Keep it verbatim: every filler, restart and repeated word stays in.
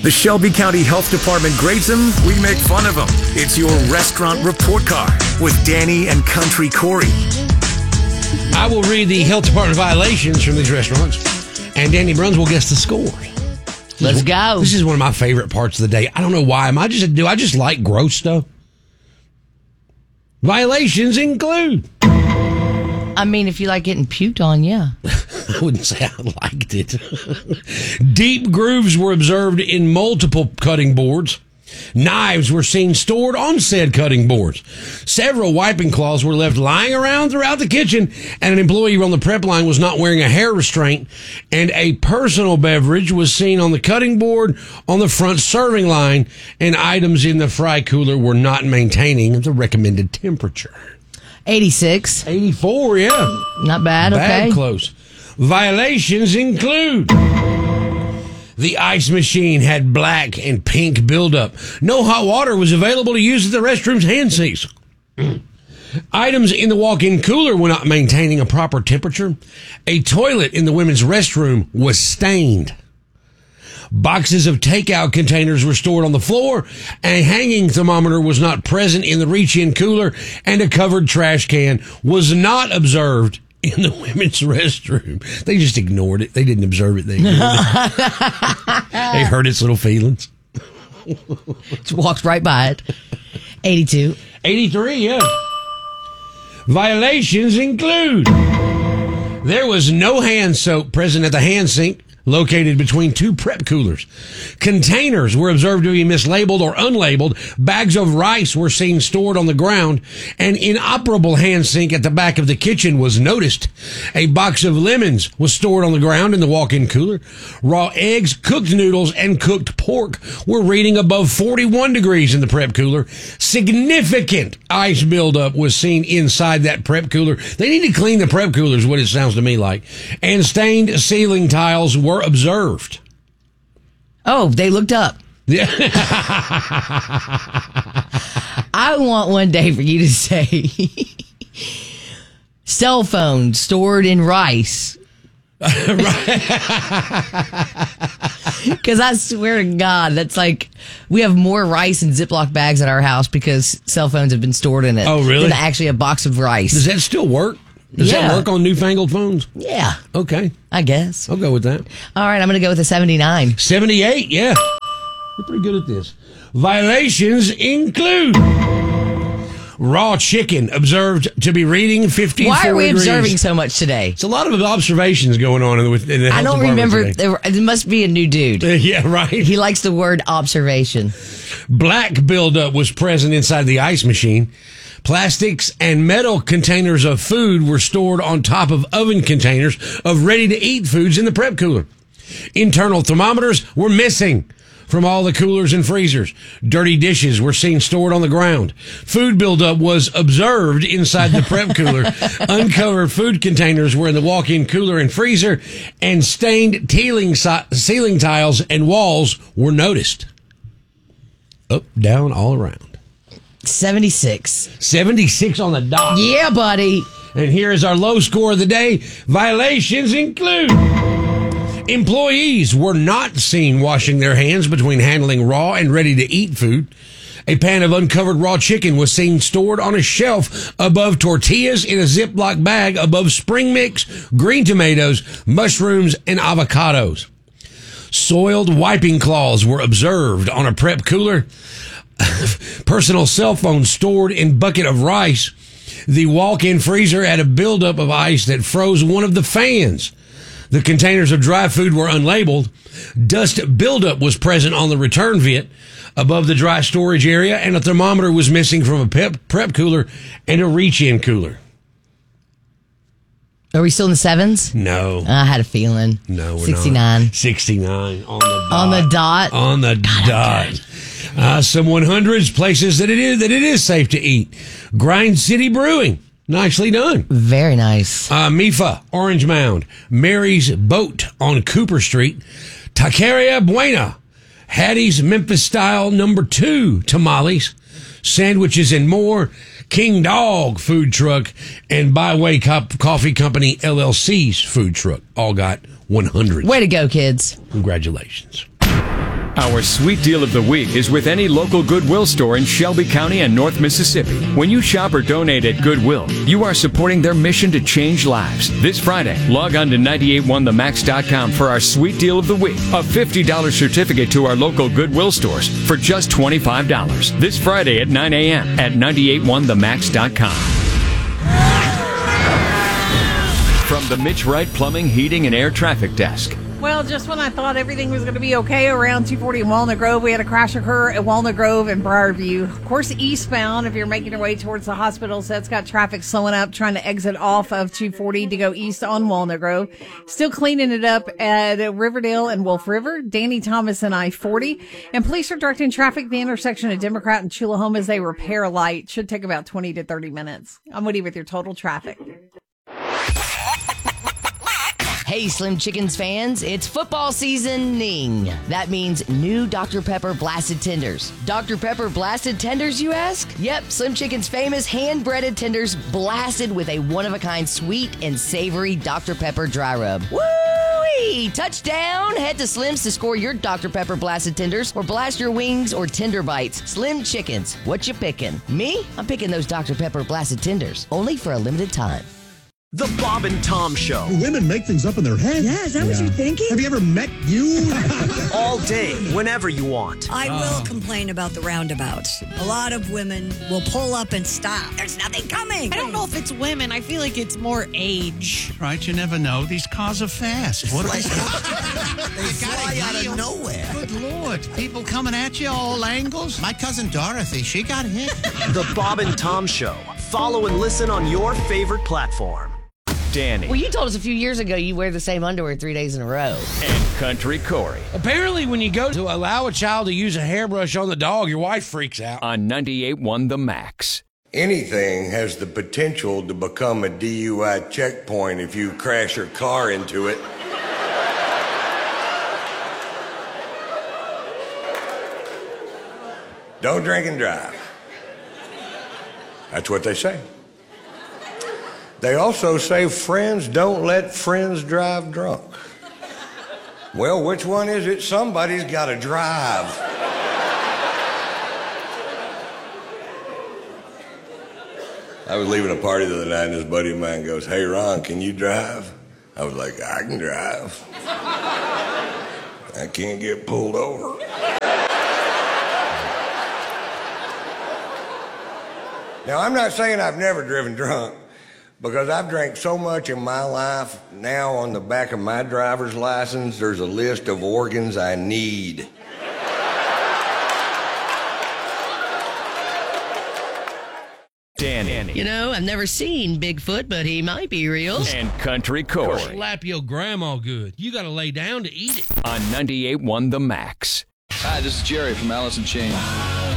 The Shelby County Health Department grades them, we make fun of them. It's your restaurant report card with Danny and Country Corey. I will read the health department violations from these restaurants, and Danny Bruns will guess the score. Let's go. This is one of my favorite parts of the day. I don't know why. Am I just do I just like gross stuff? Violations include. I mean, if you like getting puked on, yeah. I wouldn't say I liked it. Deep grooves were observed in multiple cutting boards. Knives were seen stored on said cutting boards. Several wiping cloths were left lying around throughout the kitchen, and an employee on the prep line was not wearing a hair restraint, and a personal beverage was seen on the cutting board on the front serving line, and items in the fry cooler were not maintaining the recommended temperature. eighty-six. eighty-four, yeah. Not bad, Bad okay. close. Violations include... The ice machine had black and pink buildup. No hot water was available to use at the restroom's hand sinks. Items in the walk-in cooler were not maintaining a proper temperature. A toilet in the women's restroom was stained. Boxes of takeout containers were stored on the floor. A hanging thermometer was not present in the reach-in cooler, and a covered trash can was not observed in the women's restroom. They just ignored it. They didn't observe it. They ignored it. They hurt its little feelings. Just walked right by it. eighty-two. eighty-three, yeah. Violations include... There was no hand soap present at the hand sink located between two prep coolers. Containers were observed to be mislabeled or unlabeled. Bags of rice were seen stored on the ground. An inoperable hand sink at the back of the kitchen was noticed. A box of lemons was stored on the ground in the walk-in cooler. Raw eggs, cooked noodles, and cooked pork were reading above forty-one degrees in the prep cooler. Significant ice buildup was seen inside that prep cooler. They need to clean the prep cooler is what it sounds to me like. And stained ceiling tiles were observed. Oh, they looked up. Yeah. I want one day for you to say cell phone stored in rice. Because I swear to God, that's like, we have more rice in Ziploc bags at our house because cell phones have been stored in it. Oh, really? Than actually a box of rice. Does that still work? Does Yeah. that work on newfangled phones? Yeah, Okay. I guess. I'll go with that. All right, I'm going to go with a seventy-nine. seventy-eight, yeah. You're pretty good at this. Violations include raw chicken observed to be reading fifty-four Why are we degrees. observing so much today? It's a lot of observations going on in the, in the I health don't department remember. today. There, it must be a new dude. Yeah, right. He likes the word observation. Black buildup was present inside the ice machine. Plastics and metal containers of food were stored on top of oven containers of ready-to-eat foods in the prep cooler. Internal thermometers were missing from all the coolers and freezers. Dirty dishes were seen stored on the ground. Food buildup was observed inside the prep cooler. Uncovered food containers were in the walk-in cooler and freezer, and stained ceiling, ceiling tiles and walls were noticed. Up, down, all around. seventy-six. seventy-six on the dot. Yeah, buddy. And here is our low score of the day. Violations include... Employees were not seen washing their hands between handling raw and ready-to-eat food. A pan of uncovered raw chicken was seen stored on a shelf above tortillas in a Ziploc bag above spring mix, green tomatoes, mushrooms, and avocados. Soiled wiping cloths were observed on a prep cooler. Personal cell phone stored in bucket of rice. The walk-in freezer had a buildup of ice that froze one of the fans. The containers of dry food were unlabeled. Dust buildup was present on the return vent above the dry storage area, and a thermometer was missing from a pep, prep cooler and a reach-in cooler. Are we still in the sevens? No. I had a feeling. No, we're sixty-nine. not. sixty-nine on the dot. On the dot? On the God, dot. Uh, some one hundreds, places that it is that it is safe to eat. Grind City Brewing. Nicely done. Very nice. Uh, M I F A, Orange Mound. Mary's Boat on Cooper Street. Taqueria Buena. Hattie's Memphis Style Number Two Tamales. Sandwiches and more. King Dog Food Truck. And Byway Cop- Coffee Company L L C's food truck. All got one hundred. Way to go, kids. Congratulations. Our sweet deal of the week is with any local Goodwill store in Shelby County and North Mississippi. When you shop or donate at Goodwill, you are supporting their mission to change lives. This Friday, log on to nine eight one the max dot com for our sweet deal of the week. A fifty dollars certificate to our local Goodwill stores for just twenty-five dollars. This Friday at nine a.m. at nine eight one the max dot com. From the Mitch Wright Plumbing, Heating, and Air Traffic Desk. Well, just when I thought everything was going to be okay around two forty in Walnut Grove, we had a crash occur at Walnut Grove and Briarview. Of course, eastbound, if you're making your way towards the hospitals, that's got traffic slowing up, trying to exit off of two forty to go east on Walnut Grove. Still cleaning it up at Riverdale and Wolf River, Danny Thomas and I forty. And police are directing traffic at the intersection of Democrat and Chulahoma as they repair a light. Should take about twenty to thirty minutes. I'm Woody with your total traffic. Hey, Slim Chickens fans, it's football seasoning. That means new Doctor Pepper Blasted Tenders. Doctor Pepper Blasted Tenders, you ask? Yep, Slim Chicken's famous hand-breaded tenders blasted with a one-of-a-kind sweet and savory Doctor Pepper dry rub. Woo-wee! Touchdown! Head to Slim's to score your Doctor Pepper Blasted Tenders or blast your wings or tender bites. Slim Chickens, what you picking? Me? I'm picking those Doctor Pepper Blasted Tenders, only for a limited time. The Bob and Tom Show. Women make things up in their head. Yeah, is that yeah. what you're thinking? Have you ever met you? All day, whenever you want. I will uh. complain about the roundabouts. A lot of women will pull up and stop. There's nothing coming. I don't know if it's women. I feel like it's more age. Right, you never know. These cars are fast. What are they? They fly out of nowhere. Good Lord. People coming at you all angles. My cousin Dorothy, she got hit. The Bob and Tom Show. Follow and listen on your favorite platform. Danny. Well, you told us a few years ago you wear the same underwear three days in a row. And Country Corey. Apparently, when you go to allow a child to use a hairbrush on the dog, your wife freaks out. On ninety-eight point one The Max. Anything has the potential to become a D U I checkpoint if you crash your car into it. Don't drink and drive. That's what they say. They also say friends don't let friends drive drunk. Well, which one is it? Somebody's got to drive. I was leaving a party the other night and this buddy of mine goes, "Hey, Ron, can you drive?" I was like, "I can drive. I can't get pulled over." Now, I'm not saying I've never driven drunk, because I've drank so much in my life. Now on the back of my driver's license, there's a list of organs I need. Danny. You know, I've never seen Bigfoot, but he might be real. And Country Corey. Slap your grandma good. You got to lay down to eat it. On ninety-eight point one The Max. Hi, this is Jerry from Alice in Chains.